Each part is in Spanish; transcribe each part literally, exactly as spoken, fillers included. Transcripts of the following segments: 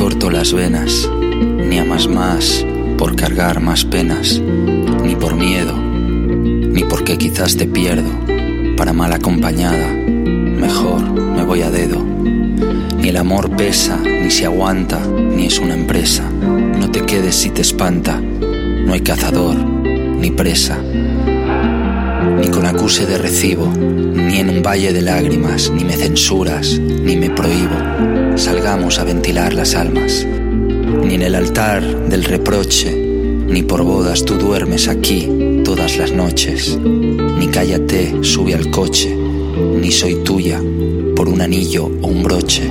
corto las venas, ni amas más por cargar más penas, ni por miedo, ni porque quizás te pierdo. Para mal acompañada, mejor me voy a dedo. Ni el amor pesa, ni se aguanta, ni es una empresa. No te quedes si te espanta, no hay cazador, ni presa. Ni con acuse de recibo, ni en un valle de lágrimas, ni me censuras, ni me prohíbo. Salgamos a ventilar las almas. Ni en el altar del reproche, ni por bodas tú duermes aquí todas las noches. Ni cállate, sube al coche, ni soy tuya por un anillo o un broche.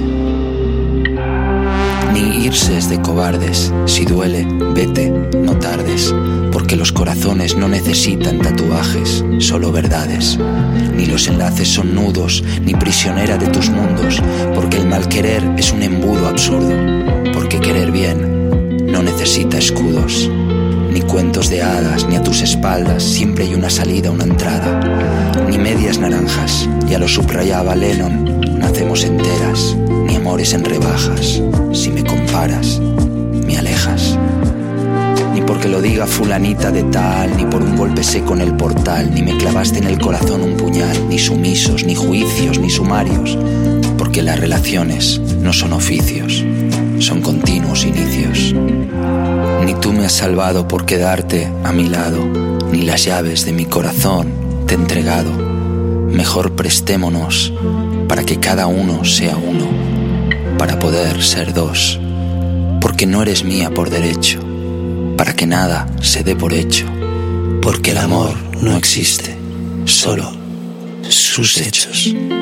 Ni irse es de cobardes, si duele, vete, no tardes, porque los corazones no necesitan tatuajes, solo verdades. Ni los enlaces son nudos, ni prisionera de tus mundos, porque el mal querer es un embudo absurdo, porque querer bien no necesita escudos. Ni cuentos de hadas, ni a tus espaldas siempre hay una salida, una entrada. Ni medias naranjas, ya lo subrayaba Lennon, nacemos enteras, ni amores en rebajas. Si me comparas, me alejas. Ni porque lo diga fulanita de tal, ni por un golpe seco en el portal, ni me clavaste en el corazón un puñal, ni sumisos, ni juicios, ni sumarios, porque las relaciones no son oficios, son continuos inicios. Ni tú me has salvado por quedarte a mi lado, ni las llaves de mi corazón te he entregado. Mejor prestémonos para que cada uno sea uno, para poder ser dos, porque no eres mía por derecho, para que nada se dé por hecho, porque el amor no existe, solo sus hechos.